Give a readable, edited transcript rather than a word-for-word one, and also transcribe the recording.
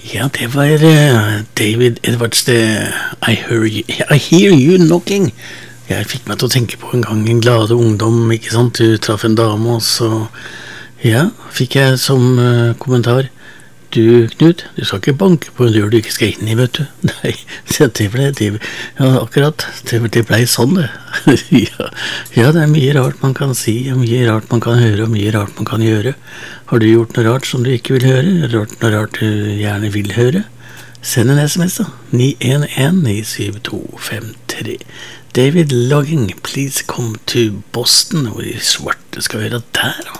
Ja, det var David Edwards, I hear you knocking. Jeg fikk meg til å tenke på en gang en glade ungdom, ikke sant? Du traff en dame, og så, ja, fikk jeg som kommentar: du, Knut, du skal ikke banke på en dør du ikke skal inn i, vet du. Nei, ja, akkurat, det ble sånn det. Ja, det mye rart man kan si, og mye rart man kan høre, og mye rart man kan gjøre. Har du gjort noe rart som du ikke vil høre, eller noe rart du gjerne vil høre? Send en SMS da, 911-97253. David Logging, please come to Boston, hvor i svarte skal vi høre der da.